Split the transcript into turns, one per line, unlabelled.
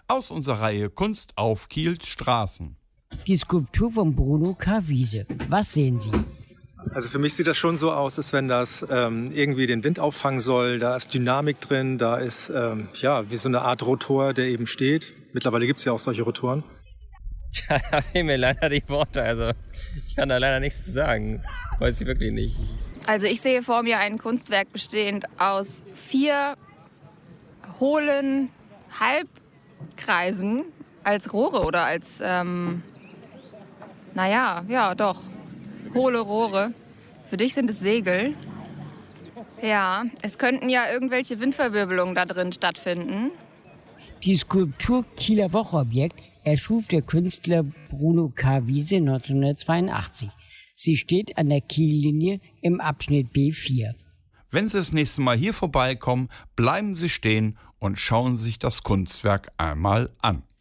aus unserer Reihe Kunst auf Kiels Straßen.
Die Skulptur von Bruno K. Wiese. Was sehen Sie?
Also für mich sieht das schon so aus, als wenn das irgendwie den Wind auffangen soll. Da ist Dynamik drin, da ist wie so eine Art Rotor, der eben steht. Mittlerweile gibt es ja auch solche Rotoren.
Tja, da fehlen mir leider die Worte. Also ich kann da leider nichts zu sagen. Weiß ich wirklich nicht.
Also ich sehe vor mir ein Kunstwerk bestehend aus 4 hohlen Halbkreisen als Rohre oder als, hohle Rohre. Für dich sind es Segel. Ja, es könnten ja irgendwelche Windverwirbelungen da drin stattfinden.
Die Skulptur Kieler Wocheobjekt erschuf der Künstler Bruno K. Wiese 1982. Sie steht an der Kiellinie im Abschnitt B4.
Wenn Sie das nächste Mal hier vorbeikommen, bleiben Sie stehen und schauen sich das Kunstwerk einmal an.